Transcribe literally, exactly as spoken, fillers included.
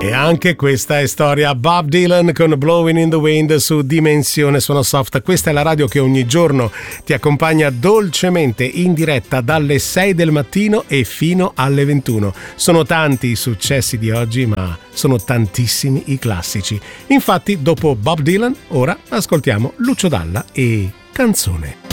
E anche questa è storia. Bob Dylan con Blowing in the Wind su Dimensione Suono Soft. Questa è la radio che ogni giorno ti accompagna dolcemente in diretta dalle sei del mattino e fino alle ventuno. Sono tanti i successi di oggi, ma sono tantissimi i classici. Infatti, dopo Bob Dylan, ora ascoltiamo Lucio Dalla e Canzone.